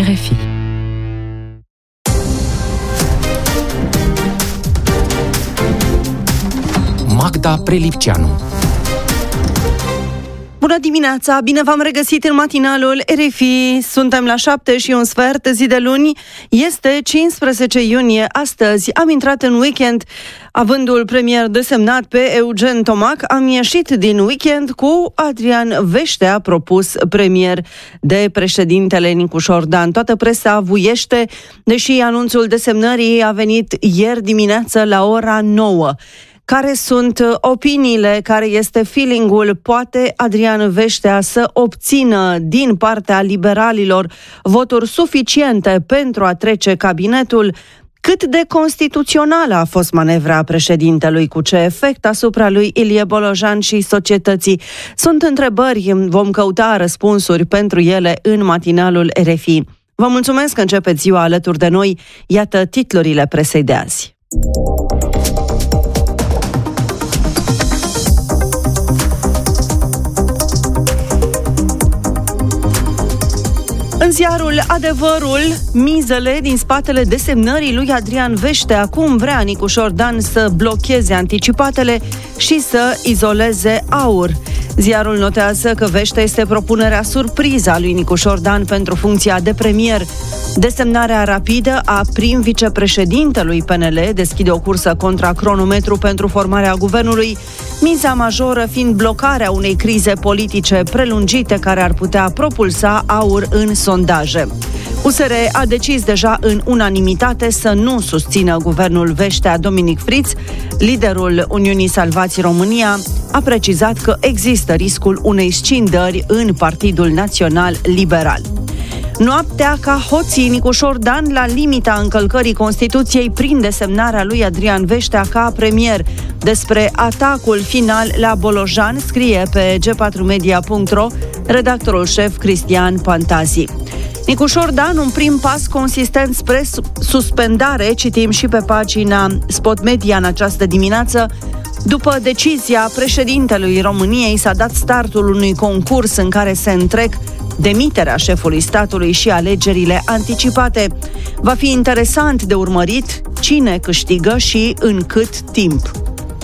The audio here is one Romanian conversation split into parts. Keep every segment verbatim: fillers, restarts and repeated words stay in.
R F I. Magda Prelipceanu. Bună dimineața! Bine v-am regăsit în matinalul R F I. Suntem la șapte și un sfert, zi de luni. Este cincisprezece iunie. Astăzi am intrat în weekend. Avându-l premier desemnat pe Eugen Tomac, am ieșit din weekend cu Adrian Veștea, propus premier de președintele Nicușor Dan. Toată presa vuiește, deși anunțul desemnării a venit ieri dimineață la ora nouă. Care sunt opiniile, care este feeling-ul? Poate Adrian Veștea să obțină din partea liberalilor voturi suficiente pentru a trece cabinetul? Cât de constituțională a fost manevra președintelui? Cu ce efect asupra lui Ilie Bolojan și societății? Sunt întrebări, vom căuta răspunsuri pentru ele în matinalul R F I. Vă mulțumesc că începeți ziua alături de noi. Iată titlurile presei de azi. În ziarul Adevărul, mizele din spatele desemnării lui Adrian Veștea, cum vrea Nicușor Dan să blocheze anticipatele și să izoleze AUR. Ziarul notează că Veștea este propunerea surpriză a lui Nicușor Dan pentru funcția de premier. Desemnarea rapidă a prim-vicepreședintelui P N L deschide o cursă contra cronometru pentru formarea guvernului, miza majoră fiind blocarea unei crize politice prelungite care ar putea propulsa AUR în sondaje. U S R a decis deja în unanimitate să nu susțină guvernul Veștea. Dominic Friț, liderul Uniunii Salvați România, a precizat că există riscul unei scindări în Partidul Național Liberal. Noaptea ca hoții, Nicușor Dan la limita încălcării Constituției prin desemnarea lui Adrian Veștea ca premier. Despre atacul final la Bolojan scrie pe g patru media punct ro redactorul șef Cristian Pantazi. Nicușor Dan, un prim pas consistent spre suspendare, citim și pe pagina Spot Media în această dimineață. După decizia președintelui României s-a dat startul unui concurs în care se întrec demiterea șefului statului și alegerile anticipate. Va fi interesant de urmărit cine câștigă și în cât timp.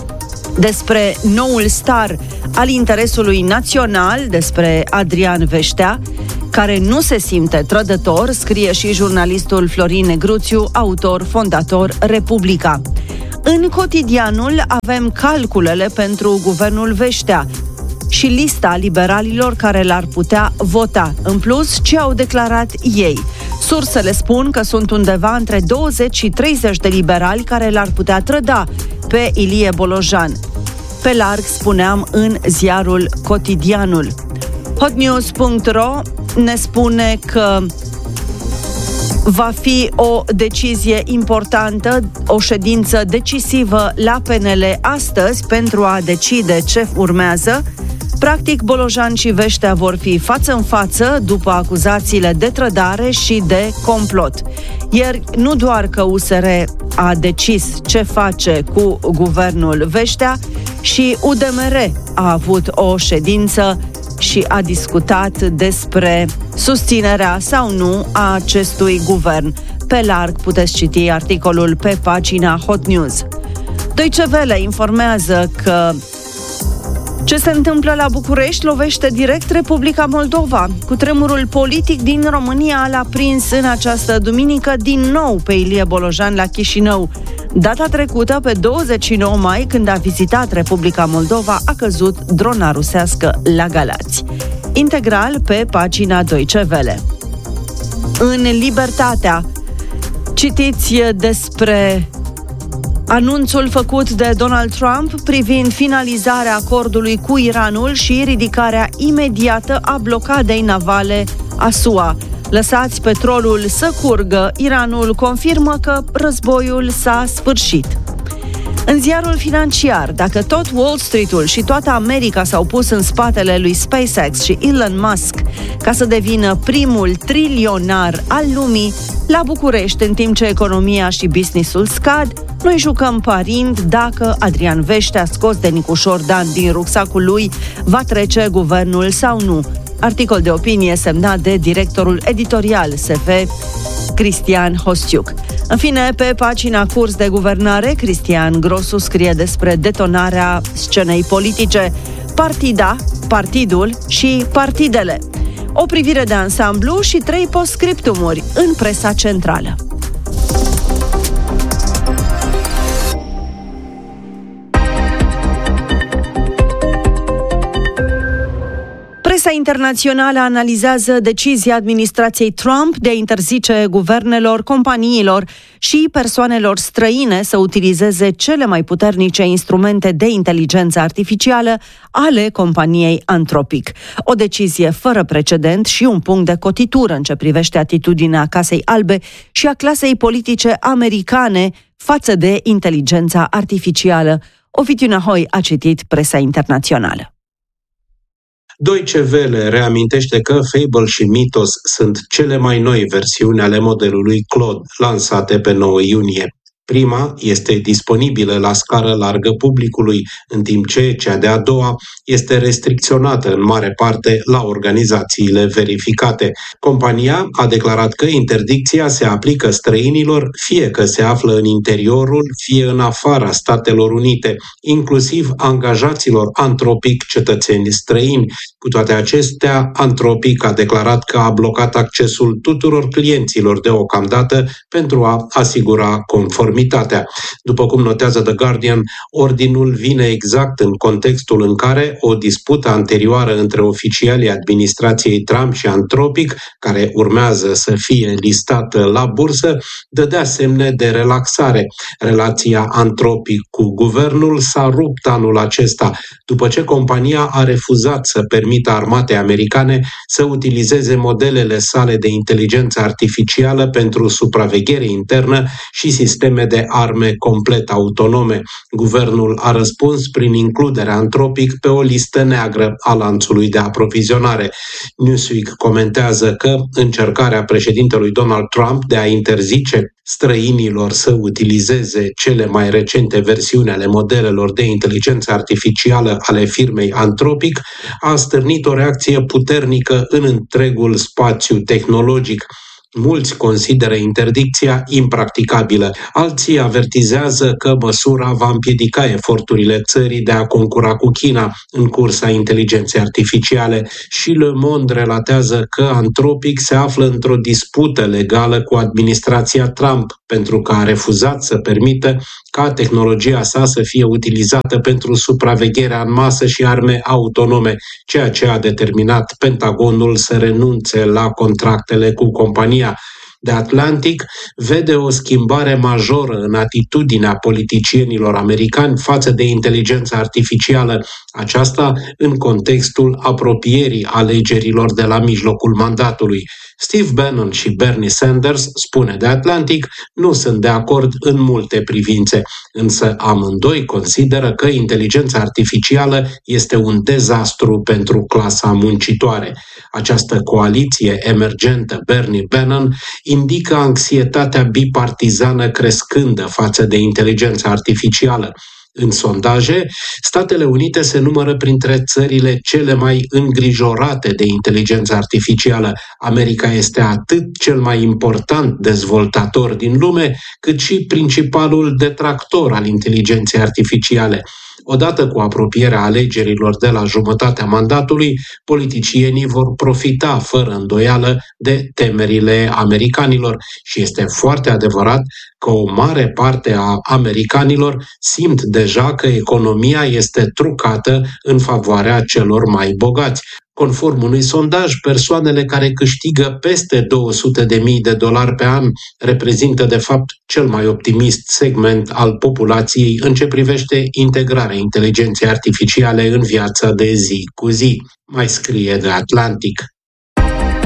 Despre noul star al interesului național, despre Adrian Veștea, care nu se simte trădător, scrie și jurnalistul Florin Negruțiu, autor fondator Republica. În Cotidianul avem calculele pentru guvernul Veștea și lista liberalilor care l-ar putea vota. În plus, ce au declarat ei. Sursele spun că sunt undeva între douăzeci și treizeci de liberali care l-ar putea trăda pe Ilie Bolojan. Pe larg, spuneam, în ziarul Cotidianul. hotnews punct ro ne spune că va fi o decizie importantă, o ședință decisivă la P N L astăzi pentru a decide ce urmează. Practic, Bolojan și Veștea vor fi față în față după acuzațiile de trădare și de complot. Ieri, nu doar că U S R a decis ce face cu guvernul Veștea, și U D M R a avut o ședință și a discutat despre susținerea sau nu a acestui guvern. Pe larg puteți citi articolul pe pagina Hot News. Deutsche Welle informează că ce se întâmplă la București lovește direct Republica Moldova. Cutremurul politic din România l-a prins în această duminică din nou pe Ilie Bolojan la Chișinău. Data trecută, pe douăzeci și nouă mai, când a vizitat Republica Moldova, a căzut drona rusească la Galați. Integral pe pagina Deutsche Welle. În Libertatea citiți despre anunțul făcut de Donald Trump privind finalizarea acordului cu Iranul și ridicarea imediată a blocadei navale a S U A. Lăsați petrolul să curgă, Iranul confirmă că războiul s-a sfârșit. În ziarul Financiar, dacă tot Wall Street-ul și toată America s-au pus în spatele lui SpaceX și Elon Musk ca să devină primul trilionar al lumii, la București, în timp ce economia și business-ul scad, noi jucăm parind dacă Adrian Veștea, scos de Nicușor Dan din rucsacul lui, va trece guvernul sau nu. Articol de opinie semnat de directorul editorial S F, Cristian Hostiuc. În fine, pe pagina Curs de Guvernare, Cristian Grosu scrie despre detonarea scenei politice, partida, partidul și partidele. O privire de ansamblu și trei postscriptumuri în presa centrală. Presa internațională analizează decizia administrației Trump de a interzice guvernelor, companiilor și persoanelor străine să utilizeze cele mai puternice instrumente de inteligență artificială ale companiei Anthropic. O decizie fără precedent și un punct de cotitură în ce privește atitudinea Casei Albe și a clasei politice americane față de inteligența artificială. Ovidiu Nahoi a citit presa internațională. Deutsche Welle reamintește că Fable și Mythos sunt cele mai noi versiuni ale modelului Claude, lansate pe nouă iunie. Prima este disponibilă la scară largă publicului, în timp ce cea de-a doua este restricționată în mare parte la organizațiile verificate. Compania a declarat că interdicția se aplică străinilor, fie că se află în interiorul, fie în afara Statelor Unite, inclusiv angajaților Anthropic cetățeni străini. Cu toate acestea, Anthropic a declarat că a blocat accesul tuturor clienților deocamdată pentru a asigura conformitatea. După cum notează The Guardian, ordinul vine exact în contextul în care o dispută anterioară între oficialii administrației Trump și Anthropic, care urmează să fie listată la bursă, dădea semne de relaxare. Relația Anthropic cu guvernul s-a rupt anul acesta, după ce compania a refuzat să permită armatei americane să utilizeze modelele sale de inteligență artificială pentru supraveghere internă și sisteme de arme complet autonome. Guvernul a răspuns prin includerea Anthropic pe o listă neagră a lanțului de aprovizionare. Newsweek comentează că încercarea președintelui Donald Trump de a interzice străinilor să utilizeze cele mai recente versiuni ale modelelor de inteligență artificială ale firmei Anthropic a stârnit o reacție puternică în întregul spațiu tehnologic. Mulți consideră interdicția impracticabilă, alții avertizează că măsura va împiedica eforturile țării de a concura cu China în cursa inteligenței artificiale și Le Monde relatează că Anthropic se află într-o dispută legală cu administrația Trump pentru că a refuzat să permită ca tehnologia sa să fie utilizată pentru supravegherea în masă și arme autonome, ceea ce a determinat Pentagonul să renunțe la contractele cu compania. The Atlantic vede o schimbare majoră în atitudinea politicienilor americani față de inteligența artificială, aceasta în contextul apropierii alegerilor de la mijlocul mandatului. Steve Bannon și Bernie Sanders, spune The Atlantic, nu sunt de acord în multe privințe, însă amândoi consideră că inteligența artificială este un dezastru pentru clasa muncitoare. Această coaliție emergentă Bernie-Bannon indică anxietatea bipartizană crescândă față de inteligența artificială. În sondaje, Statele Unite se numără printre țările cele mai îngrijorate de inteligența artificială. America este atât cel mai important dezvoltator din lume, cât și principalul detractor al inteligenței artificiale. Odată cu apropierea alegerilor de la jumătatea mandatului, politicienii vor profita fără îndoială de temerile americanilor și este foarte adevărat că o mare parte a americanilor simt deja că economia este trucată în favoarea celor mai bogați. Conform unui sondaj, persoanele care câștigă peste două sute de mii de dolari pe an reprezintă de fapt cel mai optimist segment al populației în ce privește integrarea inteligenței artificiale în viața de zi cu zi, mai scrie The Atlantic.